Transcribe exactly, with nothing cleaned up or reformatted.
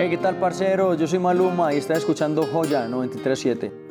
Hey, ¿qué tal, parceros? Yo soy Maluma y están escuchando Joya noventa y tres punto siete.